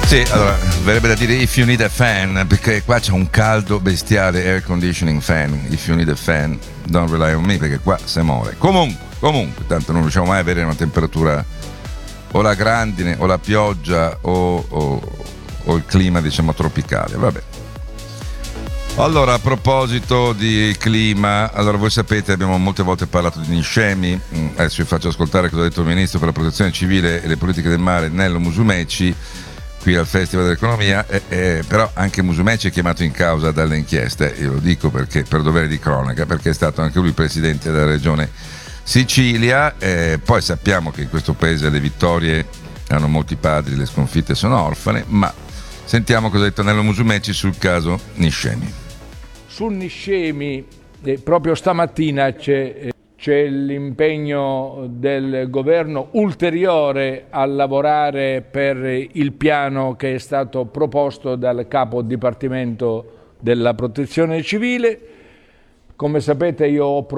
Sì, allora, verrebbe da dire if you need a fan, perché qua c'è un caldo bestiale, air conditioning fan, if you need a fan, don't rely on me, perché qua si muore. Comunque, tanto non riusciamo mai a avere una temperatura, o la grandine, o la pioggia, o il clima, diciamo, tropicale, vabbè. Allora, a proposito di clima, allora voi sapete, abbiamo molte volte parlato di Niscemi, adesso vi faccio ascoltare cosa ha detto il Ministro per la Protezione Civile e le Politiche del Mare, Nello Musumeci, qui al Festival dell'Economia, però anche Musumeci è chiamato in causa dalle inchieste, io lo dico perché per dovere di cronaca, perché è stato anche lui presidente della regione Sicilia, poi sappiamo che in questo paese le vittorie hanno molti padri, le sconfitte sono orfane, ma sentiamo cosa ha detto Nello Musumeci sul caso Niscemi. Sul Niscemi, proprio stamattina c'è l'impegno del governo ulteriore a lavorare per il piano che è stato proposto dal capo dipartimento della protezione civile. Come sapete io ho